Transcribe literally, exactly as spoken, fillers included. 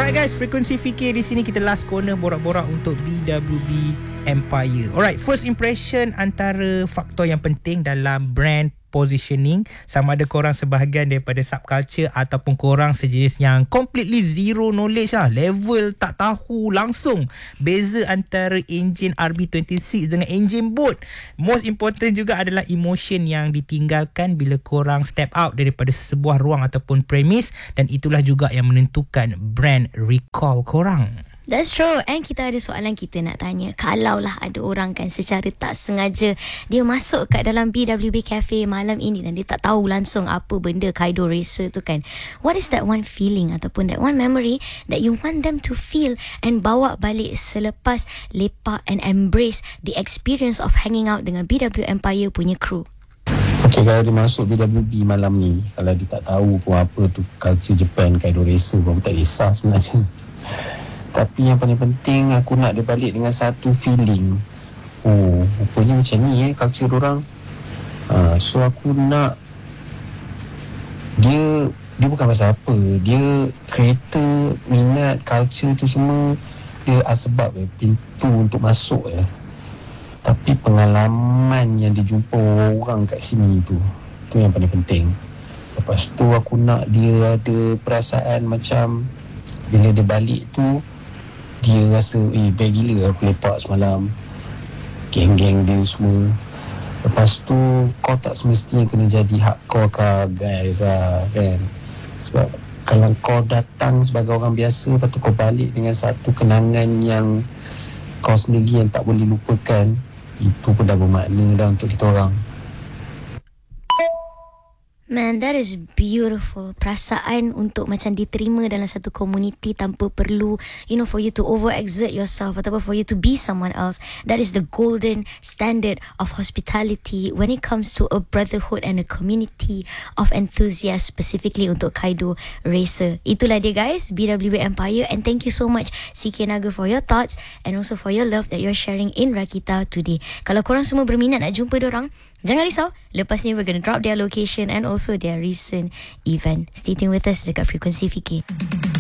Alright guys, Frekuensi Fikir di sini kita last corner borak-borak untuk B W B Empire. Alright, first impression antara faktor yang penting dalam brand positioning, sama ada korang sebahagian daripada subculture ataupun korang sejenis yang completely zero knowledge lah, level tak tahu langsung beza antara enjin R B dua puluh enam dengan enjin boat. Most important juga adalah emotion yang ditinggalkan bila korang step out daripada sesebuah ruang ataupun premise, dan itulah juga yang menentukan brand recall korang. That's true. And kita ada soalan kita nak tanya. Kalaulah ada orang kan secara tak sengaja dia masuk kat dalam B W B Cafe malam ini dan dia tak tahu langsung apa benda Kaido Racer tu kan, what is that one feeling ataupun that one memory that you want them to feel and bawa balik selepas lepak and embrace the experience of hanging out dengan B W Empire punya crew? Okay, kalau dia masuk B W B malam ni, kalau dia tak tahu pun apa tu culture Japan, Kaido Racer pun aku tak kisah sebenarnya. Tapi yang paling penting aku nak dia balik dengan satu feeling. Oh, rupanya macam ni eh culture orang. Ha, so aku nak dia dia bukan pasal apa, dia creator minat culture tu semua dia asbab eh, pintu untuk masuk eh. Tapi pengalaman yang dia jumpa orang kat sini tu, tu yang paling penting. Lepas tu aku nak dia ada perasaan macam bila dia balik tu dia rasa eh best gila aku lepak semalam, geng-geng dia semua. Lepas tu kau tak semestinya kena jadi hardcore car guys lah kan. Sebab kalau kau datang sebagai orang biasa, lepas tu kau balik dengan satu kenangan yang kau sendiri yang tak boleh lupakan, itu pun dah bermakna dah untuk kita orang. Man, that is beautiful. Perasaan untuk macam diterima dalam satu community tanpa perlu, you know, for you to over-exert yourself ataupun for you to be someone else. That is the golden standard of hospitality when it comes to a brotherhood and a community of enthusiasts, specifically untuk Kaido Racer. Itulah dia guys, B W B Empire, and thank you so much C K Naga for your thoughts and also for your love that you're sharing in Rakita today. Kalau korang semua berminat nak jumpa dorang, jangan risau, lepas ni we're gonna drop their location and also their recent event. Stay tuned with us dekat Frekuensi Fikir.